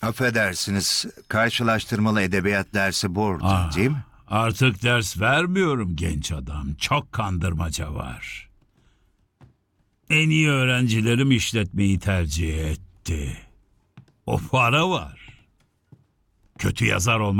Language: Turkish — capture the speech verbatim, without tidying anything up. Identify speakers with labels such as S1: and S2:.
S1: Affedersiniz, karşılaştırmalı edebiyat dersi burada,
S2: Ah,
S1: değil mi?
S2: Artık ders vermiyorum genç adam. Çok kandırmaca var. En iyi öğrencilerim işletmeyi tercih etti. O para var. Kötü yazar olmak